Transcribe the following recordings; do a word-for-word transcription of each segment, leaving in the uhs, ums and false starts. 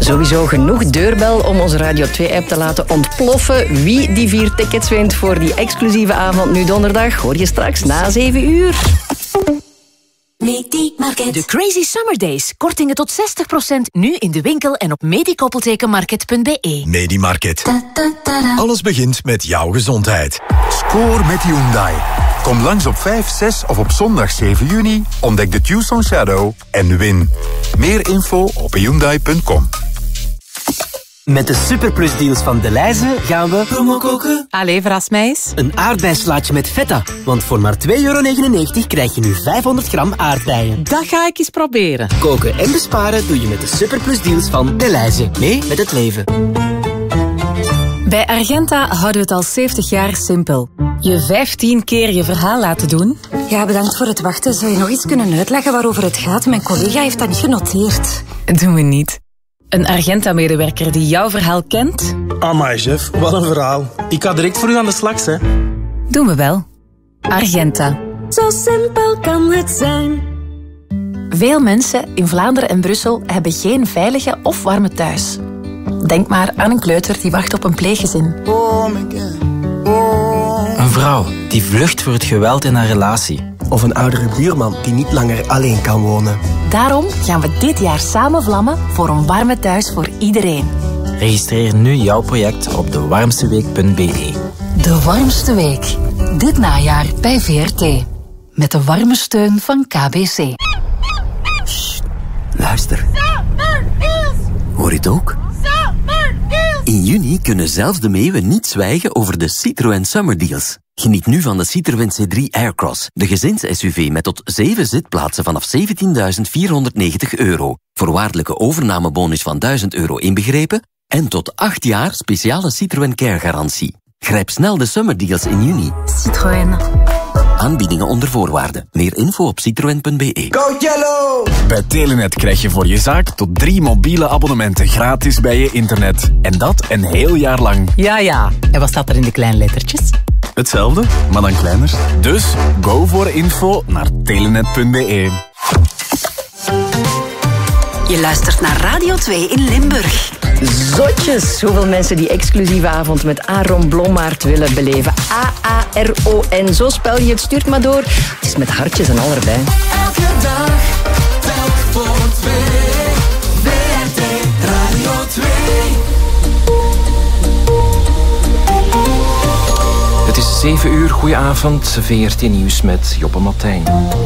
Sowieso genoeg deurbel om onze Radio twee-app te laten ontploffen. Wie die vier tickets wint voor die exclusieve avond nu donderdag, hoor je straks na zeven uur. Medimarket. De Crazy Summer Days. Kortingen tot zestig procent nu in de winkel en op medikoppeltekenmarket punt b e. Medimarket. Alles begint met jouw gezondheid. Score met Hyundai. Kom langs op vijf, zes of op zondag zeven juni. Ontdek de Tucson Shadow en win. Meer info op hyundai punt com. Met de superplusdeals van Delhaize gaan we promo koken. Allee, verras mij eens. Een aardbeislaatje met feta. Want voor maar twee euro negenennegentig krijg je nu vijfhonderd gram aardbeien. Dat ga ik eens proberen. Koken en besparen doe je met de superplusdeals van Delhaize. Mee met het leven. Bij Argenta houden we het al zeventig jaar simpel. Je vijftien keer je verhaal laten doen. Ja, bedankt voor het wachten. Zou je nog iets kunnen uitleggen waarover het gaat? Mijn collega heeft dat niet genoteerd. Doen we niet. Een Argenta-medewerker die jouw verhaal kent? Amai, chef, wat een verhaal. Ik ga direct voor u aan de slag, hè. Doen we wel. Argenta. Zo simpel kan het zijn. Veel mensen in Vlaanderen en Brussel hebben geen veilige of warme thuis. Denk maar aan een kleuter die wacht op een pleeggezin. Een vrouw die vlucht voor het geweld in haar relatie. Of een oudere buurman die niet langer alleen kan wonen. Daarom gaan we dit jaar samen vlammen voor een warme thuis voor iedereen. Registreer nu jouw project op de warmste week punt b e. De Warmste Week. Dit najaar bij V R T. Met de warme steun van K B C. Sst, luister. Hoor je het ook? In juni kunnen zelfs de meeuwen niet zwijgen over de Citroën Summer Deals. Geniet nu van de Citroën C drie Aircross, de gezins-S U V met tot zeven zitplaatsen vanaf zeventienduizend vierhonderdnegentig euro. Voorwaardelijke overnamebonus van duizend euro inbegrepen en tot acht jaar speciale Citroën Care-garantie. Grijp snel de Summer Deals in juni. Citroën. Aanbiedingen onder voorwaarden. Meer info op citroën punt b e. Go Yellow! Bij Telenet krijg je voor je zaak tot drie mobiele abonnementen gratis bij je internet. En dat een heel jaar lang. Ja, ja. En wat staat er in de kleine lettertjes? Hetzelfde, maar dan kleiner. Dus go voor info naar telenet punt b e. Je luistert naar Radio twee in Limburg. Zotjes, hoeveel mensen die exclusieve avond met Aaron Blommaert willen beleven. A A R O N, zo spel je het, stuurt maar door. Het is met hartjes en al erbij. Elke dag, telk voor twee. V R T Radio twee. Het is zeven uur, goedenavond. V R T Nieuws met Joppe Martijn.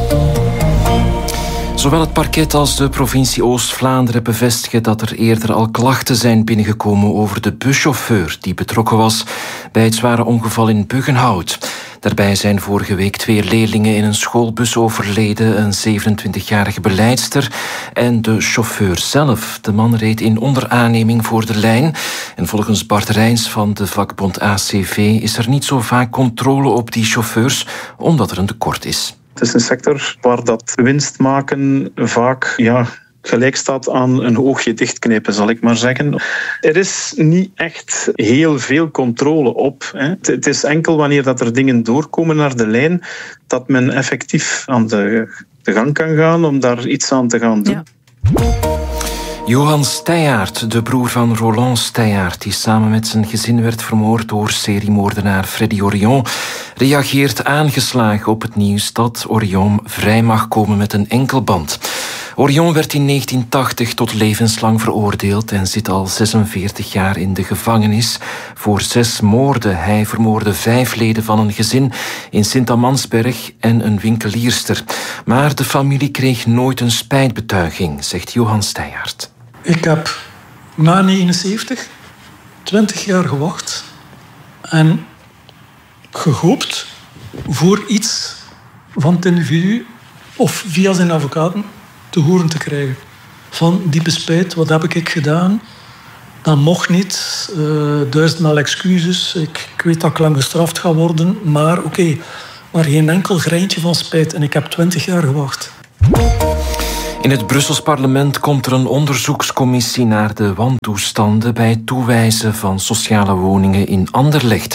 Zowel het parket als de provincie Oost-Vlaanderen bevestigen dat er eerder al klachten zijn binnengekomen over de buschauffeur die betrokken was bij het zware ongeval in Buggenhout. Daarbij zijn vorige week twee leerlingen in een schoolbus overleden, een zevenentwintigjarige beleidster en de chauffeur zelf. De man reed in onderaanneming voor de lijn en volgens Bart Rijns van de vakbond A C V is er niet zo vaak controle op die chauffeurs omdat er een tekort is. Het is een sector waar dat winst maken vaak ja, gelijk staat aan een oogje dichtknippen, zal ik maar zeggen. Er is niet echt heel veel controle op. Hè. Het is enkel wanneer dat er dingen doorkomen naar de lijn dat men effectief aan de, de gang kan gaan om daar iets aan te gaan doen. Ja. Johan Steyaert, de broer van Roland Steyaert, die samen met zijn gezin werd vermoord door seriemoordenaar Freddy Orion, reageert aangeslagen op het nieuws dat Orion vrij mag komen met een enkelband. Orion werd in negentien tachtig tot levenslang veroordeeld en zit al zesenveertig jaar in de gevangenis voor zes moorden. Hij vermoordde vijf leden van een gezin in Sint-Amansberg en een winkelierster. Maar de familie kreeg nooit een spijtbetuiging, zegt Johan Steyaert. Ik heb na negenenzeventig twintig jaar gewacht en gehoopt voor iets van het individu of via zijn advocaten te horen te krijgen. Van diepe spijt, wat heb ik gedaan? Dat mocht niet, uh, duizendmaal excuses. Ik, ik weet dat ik lang gestraft ga worden, maar oké. Okay, maar geen enkel greintje van spijt en ik heb twintig jaar gewacht. In het Brussels parlement komt er een onderzoekscommissie naar de wantoestanden bij het toewijzen van sociale woningen in Anderlecht.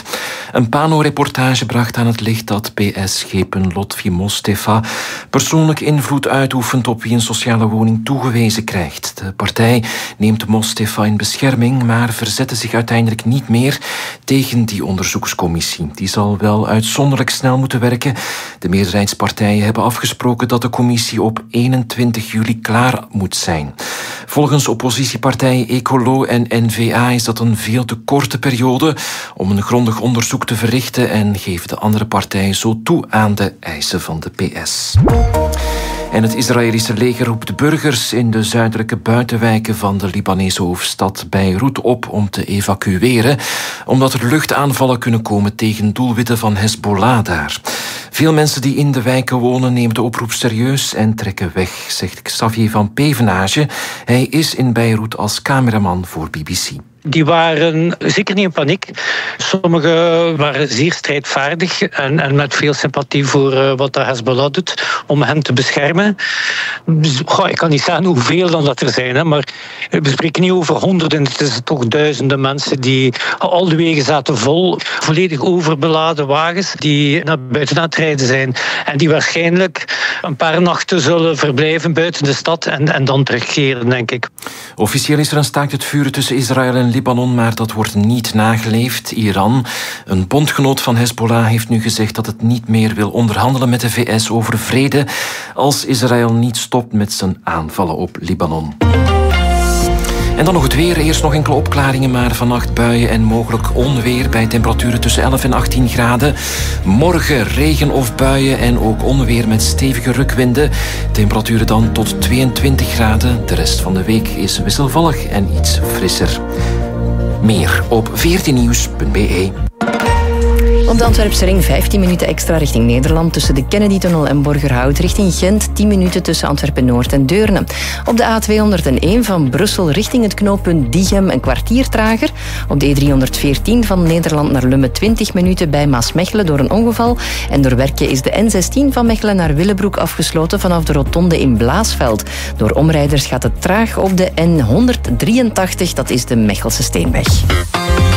Een Pano-reportage bracht aan het licht dat P S-schepen Lotfi Mostefa persoonlijk invloed uitoefent op wie een sociale woning toegewezen krijgt. De partij neemt Mostefa in bescherming, maar verzette zich uiteindelijk niet meer tegen die onderzoekscommissie. Die zal wel uitzonderlijk snel moeten werken. De meerderheidspartijen hebben afgesproken dat de commissie op eenentwintig juli klaar moet zijn. Volgens oppositiepartijen Ecolo en N V A is dat een veel te korte periode om een grondig onderzoek te verrichten en geven de andere partijen zo toe aan de eisen van de P S. En het Israëlische leger roept de burgers in de zuidelijke buitenwijken van de Libanese hoofdstad Beirut op om te evacueren, omdat er luchtaanvallen kunnen komen tegen doelwitten van Hezbollah daar. Veel mensen die in de wijken wonen nemen de oproep serieus en trekken weg, zegt Xavier van Pevenage. Hij is in Beirut als cameraman voor B B C. Die waren zeker niet in paniek. Sommigen waren zeer strijdvaardig en, en met veel sympathie voor uh, wat de Hezbollah doet om hen te beschermen. Dus, goh, ik kan niet zeggen hoeveel dan dat er zijn, hè, maar we spreken niet over honderden, het is toch duizenden mensen die al de wegen zaten vol, volledig overbeladen wagens die naar buiten aan het rijden zijn en die waarschijnlijk een paar nachten zullen verblijven buiten de stad en, en dan terugkeren, denk ik. Officieel is er een staakt het vuren tussen Israël en Libanon, maar dat wordt niet nageleefd. Iran, een bondgenoot van Hezbollah, heeft nu gezegd dat het niet meer wil onderhandelen met de V S over vrede als Israël niet stopt met zijn aanvallen op Libanon. En dan nog het weer. Eerst nog enkele opklaringen, maar vannacht buien en mogelijk onweer bij temperaturen tussen elf en achttien graden. Morgen regen of buien en ook onweer met stevige rukwinden. Temperaturen dan tot tweeëntwintig graden. De rest van de week is wisselvallig en iets frisser. Meer op veertien nieuws punt b e. Op de Antwerpse ring vijftien minuten extra richting Nederland tussen de Kennedytunnel en Borgerhout. Richting Gent tien minuten tussen Antwerpen-Noord en Deurne. Op de A tweehonderdéén van Brussel richting het knooppunt Diegem een kwartier trager. Op de E driehonderdveertien van Nederland naar Lummen twintig minuten bij Maasmechelen door een ongeval. En door werken is de N zestien van Mechelen naar Willebroek afgesloten vanaf de rotonde in Blaasveld. Door omrijders gaat het traag op de N honderddrieëntachtig, dat is de Mechelse Steenweg.